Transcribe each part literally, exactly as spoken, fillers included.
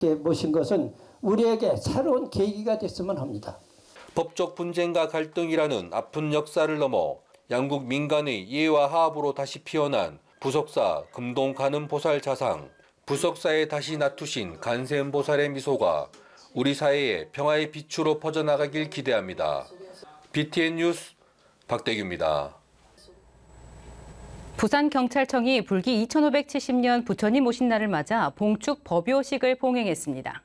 모신 것은 우리에게 새로운 계기가 됐으면 합니다. 법적 분쟁과 갈등이라는 아픈 역사를 넘어 양국 민간의 이해와 화합으로 다시 피어난 부석사 금동관음보살자상, 부석사에 다시 나투신 간세음보살의 미소가 우리 사회의 평화의 빛으로 퍼져나가길 기대합니다. 비티엔 뉴스 박대규입니다. 부산경찰청이 불기 이천오백칠십 년 부처님 오신 날을 맞아 봉축 법요식을 봉행했습니다.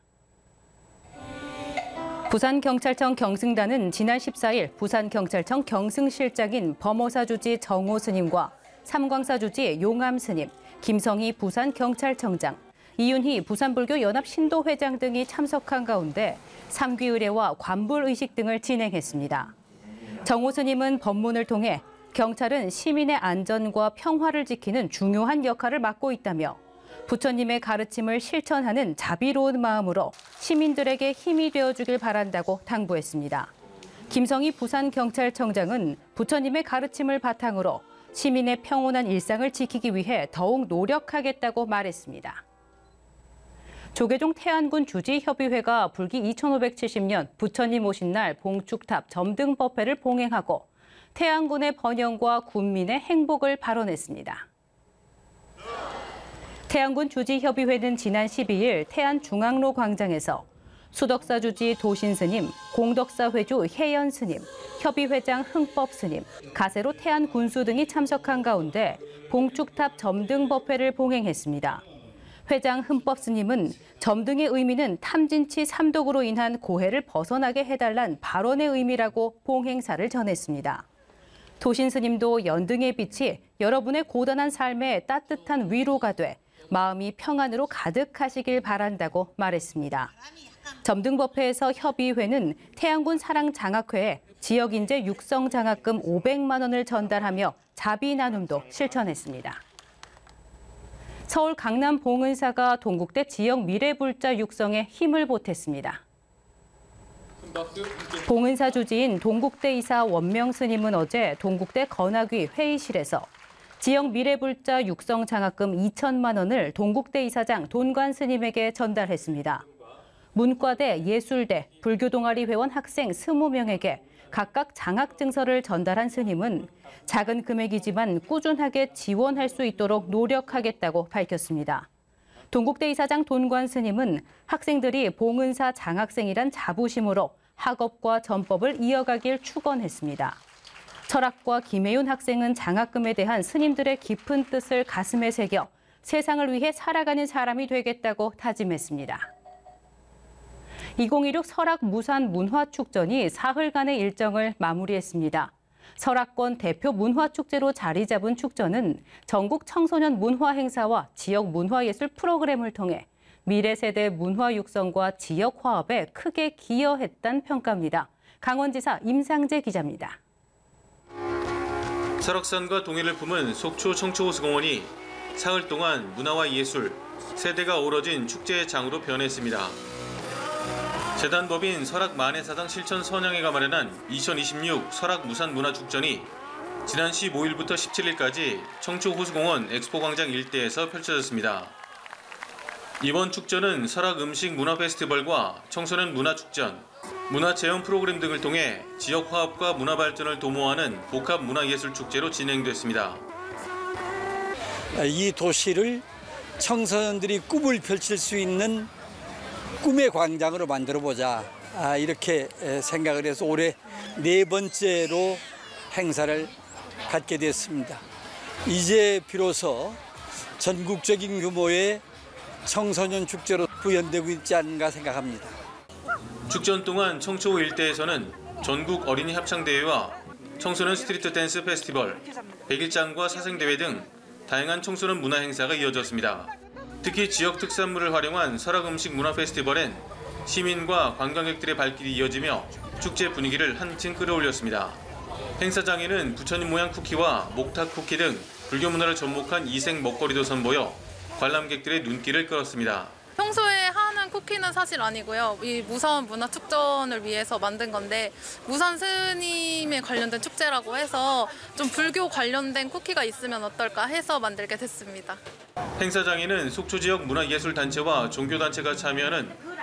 부산경찰청 경승단은 지난 십사 일 부산경찰청 경승실장인 범호사주지 정호 스님과 삼광사주지 용암 스님, 김성희 부산경찰청장, 이윤희 부산불교연합신도회장 등이 참석한 가운데 삼귀의례와 관불의식 등을 진행했습니다. 정호 스님은 법문을 통해 경찰은 시민의 안전과 평화를 지키는 중요한 역할을 맡고 있다며 부처님의 가르침을 실천하는 자비로운 마음으로 시민들에게 힘이 되어주길 바란다고 당부했습니다. 김성희 부산경찰청장은 부처님의 가르침을 바탕으로 시민의 평온한 일상을 지키기 위해 더욱 노력하겠다고 말했습니다. 조계종 태안군 주지협의회가 불기 이천오백칠십 년 부처님 오신 날 봉축탑 점등법회를 봉행하고 태안군의 번영과 군민의 행복을 발언했습니다. 태안군 주지협의회는 지난 십이 일 태안중앙로 광장에서 수덕사 주지 도신스님, 공덕사 회주 혜연스님, 협의회장 흥법스님, 가세로 태안군수 등이 참석한 가운데 봉축탑 점등법회를 봉행했습니다. 회장 흥법스님은 점등의 의미는 탐진치 삼독으로 인한 고해를 벗어나게 해달란 발언의 의미라고 봉행사를 전했습니다. 도신스님도 연등의 빛이 여러분의 고단한 삶에 따뜻한 위로가 돼 마음이 평안으로 가득하시길 바란다고 말했습니다. 점등법회에서 협의회는 태안군 사랑장학회에 지역인재 육성장학금 오백만 원을 전달하며 자비 나눔도 실천했습니다. 서울 강남 봉은사가 동국대 지역 미래불자 육성에 힘을 보탰습니다. 봉은사 주지인 동국대 이사 원명 스님은 어제 동국대 건학위 회의실에서 지역 미래불자 육성 장학금 이천만 원을 동국대 이사장 돈관 스님에게 전달했습니다. 문과대, 예술대, 불교동아리 회원 학생 이십 명에게 각각 장학증서를 전달한 스님은 작은 금액이지만 꾸준하게 지원할 수 있도록 노력하겠다고 밝혔습니다. 동국대 이사장 돈관 스님은 학생들이 봉은사 장학생이란 자부심으로 학업과 전법을 이어가길 축원했습니다. 철학과 김혜윤 학생은 장학금에 대한 스님들의 깊은 뜻을 가슴에 새겨 세상을 위해 살아가는 사람이 되겠다고 다짐했습니다. 이천십육 설악 무산 문화축전이 사흘간의 일정을 마무리했습니다. 설악권 대표 문화축제로 자리 잡은 축전은 전국 청소년 문화 행사와 지역 문화예술 프로그램을 통해 미래 세대 문화 육성과 지역 화합에 크게 기여했다는 평가입니다. 강원지사 임상재 기자입니다. 설악산과 동해를 품은 속초 청초호수공원이 사흘 동안 문화와 예술, 세대가 어우러진 축제의 장으로 변했습니다. 재단법인 설악만해사당 실천선양회가 마련한 이천이십육 설악무산문화축전이 지난 십오 일부터 십칠 일까지 청초호수공원 엑스포광장 일대에서 펼쳐졌습니다. 이번 축전은 설악음식문화페스티벌과 청소년 문화축전, 문화체험 프로그램 등을 통해 지역 화합과 문화 발전을 도모하는 복합문화예술축제로 진행됐습니다. 이 도시를 청소년들이 꿈을 펼칠 수 있는 꿈의 광장으로 만들어보자, 이렇게 생각을 해서 올해 네 번째로 행사를 갖게 됐습니다. 이제 비로소 전국적인 규모의 청소년 축제로 구현되고 있지 않은가 생각합니다. 축전 동안 청초 일대에서는 전국 어린이 합창대회와 청소년 스트리트 댄스 페스티벌, 백일장과 사생대회 등 다양한 청소년 문화 행사가 이어졌습니다. 특히 지역 특산물을 활용한 설악음식 문화 페스티벌엔 시민과 관광객들의 발길이 이어지며 축제 분위기를 한층 끌어올렸습니다. 행사장에는 부처님 모양 쿠키와 목탁 쿠키 등 불교 문화를 접목한 이색 먹거리도 선보여 관람객들의 눈길을 끌었습니다. 평소에 하는 특별한 쿠키는 사실 아니고요. 이 무선 문화축전을 위해서 만든 건데 무선 스님에 관련된 축제라고 해서 좀 불교 관련된 쿠키가 있으면 어떨까 해서 만들게 됐습니다. 행사장에는 속초 지역 문화예술단체와 종교단체가 참여하는